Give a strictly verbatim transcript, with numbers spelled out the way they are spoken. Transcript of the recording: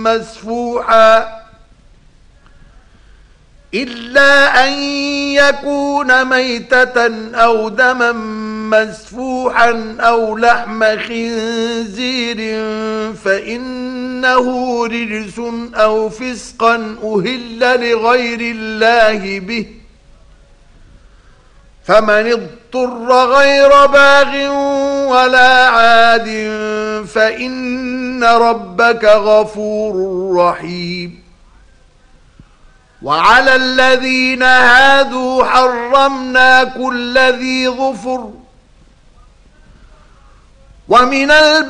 مسفوحا إلا أن يكون ميتة أو دما مسفوحا أو لحم خنزير فإنه رجس أو فسقا أهل لغير الله به فمن اضطر غير باغ ولا عاد فإن ربك غفور رحيم. وعلى الذين هادوا حرمنا كل ذي ظفر ومن